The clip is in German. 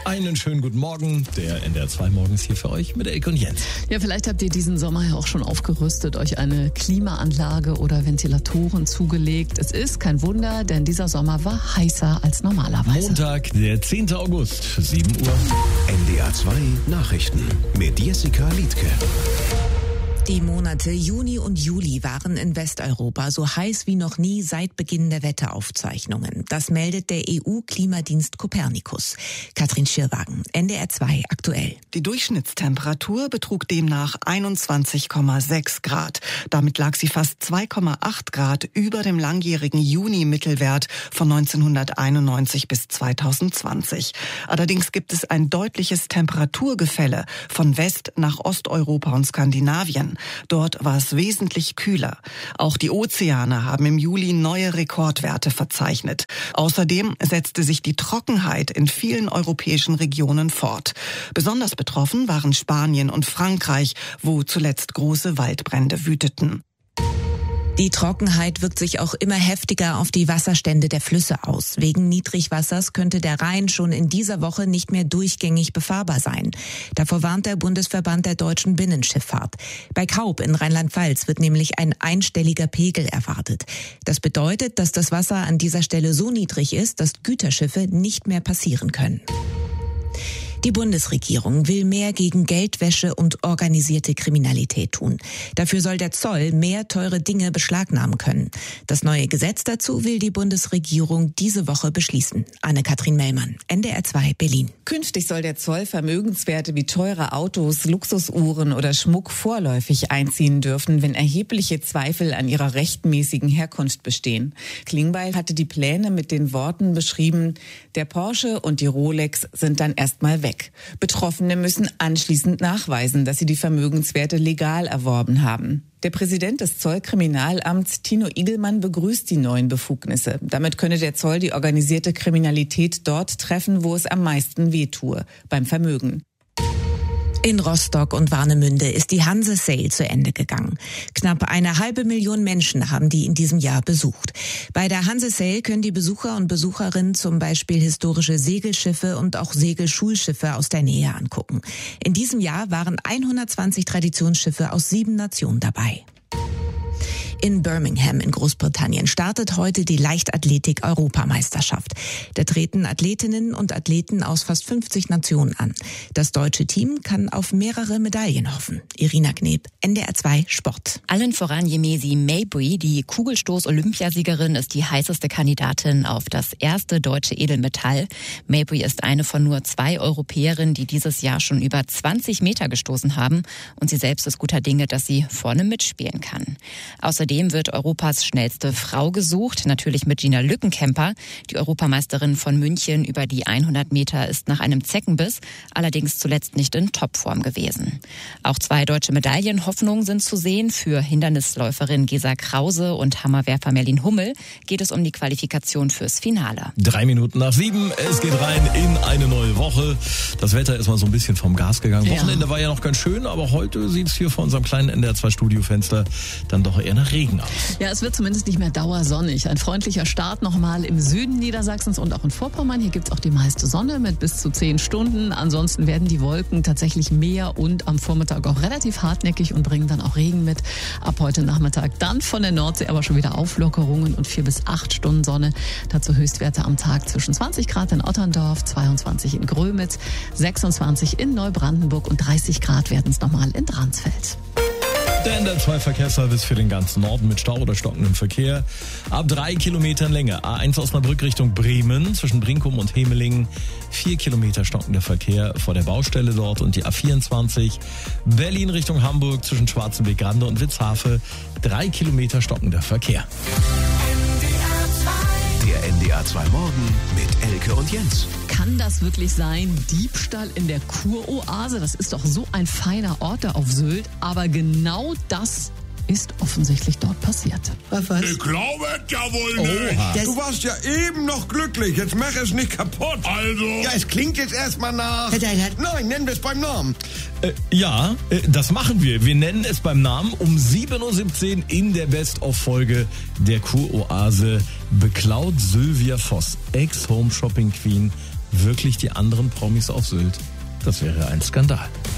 Einen schönen guten Morgen. Der NDR 2 morgens hier für euch mit Elke und Jens. Ja, vielleicht habt ihr diesen Sommer ja auch schon aufgerüstet, euch eine Klimaanlage oder Ventilatoren zugelegt. Es ist kein Wunder, denn dieser Sommer war heißer als normalerweise. Montag, der 10. August, 7 Uhr. NDR 2 Nachrichten mit Jessica Liedtke. Die Monate Juni und Juli waren in Westeuropa so heiß wie noch nie seit Beginn der Wetteraufzeichnungen. Das meldet der EU-Klimadienst Copernicus. Katrin Schirwagen, NDR 2 aktuell. Die Durchschnittstemperatur betrug demnach 21,6 Grad. Damit lag sie fast 2,8 Grad über dem langjährigen Juni-Mittelwert von 1991 bis 2020. Allerdings gibt es ein deutliches Temperaturgefälle von West- nach Osteuropa und Skandinavien. Dort war es wesentlich kühler. Auch die Ozeane haben im Juli neue Rekordwerte verzeichnet. Außerdem setzte sich die Trockenheit in vielen europäischen Regionen fort. Besonders betroffen waren Spanien und Frankreich, wo zuletzt große Waldbrände wüteten. Die Trockenheit wirkt sich auch immer heftiger auf die Wasserstände der Flüsse aus. Wegen Niedrigwassers könnte der Rhein schon in dieser Woche nicht mehr durchgängig befahrbar sein. Davor warnt der Bundesverband der deutschen Binnenschifffahrt. Bei Kaub in Rheinland-Pfalz wird nämlich ein einstelliger Pegel erwartet. Das bedeutet, dass das Wasser an dieser Stelle so niedrig ist, dass Güterschiffe nicht mehr passieren können. Die Bundesregierung will mehr gegen Geldwäsche und organisierte Kriminalität tun. Dafür soll der Zoll mehr teure Dinge beschlagnahmen können. Das neue Gesetz dazu will die Bundesregierung diese Woche beschließen. Anne-Kathrin Mellmann, NDR 2 Berlin. Künftig soll der Zoll Vermögenswerte wie teure Autos, Luxusuhren oder Schmuck vorläufig einziehen dürfen, wenn erhebliche Zweifel an ihrer rechtmäßigen Herkunft bestehen. Klingbeil hatte die Pläne mit den Worten beschrieben: Der Porsche und die Rolex sind dann erstmal weg. Betroffene müssen anschließend nachweisen, dass sie die Vermögenswerte legal erworben haben. Der Präsident des Zollkriminalamts, Tino Igelmann, begrüßt die neuen Befugnisse. Damit könne der Zoll die organisierte Kriminalität dort treffen, wo es am meisten wehtue, beim Vermögen. In Rostock und Warnemünde ist die Hanse Sail zu Ende gegangen. Knapp 500.000 Menschen haben die in diesem Jahr besucht. Bei der Hanse Sail können die Besucher und Besucherinnen zum Beispiel historische Segelschiffe und auch Segelschulschiffe aus der Nähe angucken. In diesem Jahr waren 120 Traditionsschiffe aus 7 Nationen dabei. In Birmingham in Großbritannien startet heute die Leichtathletik-Europameisterschaft. Da treten Athletinnen und Athleten aus fast 50 Nationen an. Das deutsche Team kann auf mehrere Medaillen hoffen. Irina Kneb, NDR 2 Sport. Allen voran Yemesi Mabry, die Kugelstoß-Olympiasiegerin, ist die heißeste Kandidatin auf das erste deutsche Edelmetall. Mabry ist eine von nur 2 Europäerinnen, die dieses Jahr schon über 20 Meter gestoßen haben. Und sie selbst ist guter Dinge, dass sie vorne mitspielen kann. Außerdem wird Europas schnellste Frau gesucht, natürlich mit Gina Lückenkämper. Die Europameisterin von München über die 100 Meter ist nach einem Zeckenbiss allerdings zuletzt nicht in Topform gewesen. Auch 2 deutsche Medaillenhoffnungen sind zu sehen. Für Hindernisläuferin Gesa Krause und Hammerwerfer Merlin Hummel geht es um die Qualifikation fürs Finale. 3 Minuten nach 7, es geht rein in eine neue Woche. Das Wetter ist mal so ein bisschen vom Gas gegangen. Wochenende war ja noch ganz schön, aber heute sieht es hier vor unserem kleinen NDR 2 Studiofenster dann doch eher nach Regen aus. Ja, es wird zumindest nicht mehr dauersonnig. Ein freundlicher Start nochmal im Süden Niedersachsens und auch in Vorpommern. Hier gibt's auch die meiste Sonne mit bis zu 10 Stunden. Ansonsten werden die Wolken tatsächlich mehr und am Vormittag auch relativ hartnäckig und bringen dann auch Regen mit. Ab heute Nachmittag dann von der Nordsee aber schon wieder Auflockerungen und 4 bis 8 Stunden Sonne. Dazu Höchstwerte am Tag zwischen 20 Grad in Otterndorf, 22 in Grömitz, 26 in Neubrandenburg und 30 Grad werden es nochmal in Dransfeld. Der NDR 2 Verkehrsservice für den ganzen Norden mit Stau oder stockendem Verkehr. Ab 3 Kilometern Länge. A1 Osnabrück Richtung Bremen zwischen Brinkum und Hemeling. 4 Kilometer stockender Verkehr vor der Baustelle dort. Und die A24 Berlin Richtung Hamburg zwischen Schwarzenberg-Grande und Witzhafe. 3 Kilometer stockender Verkehr. Der NDR 2 Morgen mit Elke und Jens. Kann das wirklich sein? Diebstahl in der Kuroase? Das ist doch so ein feiner Ort da auf Sylt. Aber genau das ist offensichtlich dort passiert. Was? Ich glaube es ja wohl nicht. Du warst ja eben noch glücklich. Jetzt mach es nicht kaputt. Also? Ja, es klingt jetzt erstmal nach... Nein, nennen wir es beim Namen. Das machen wir. Wir nennen es beim Namen. Um 7.17 Uhr in der Best-of-Folge der Kuroase beklaut Sylvia Voss, Ex-Home-Shopping-Queen, wirklich die anderen Promis auf Sylt. Das wäre ein Skandal.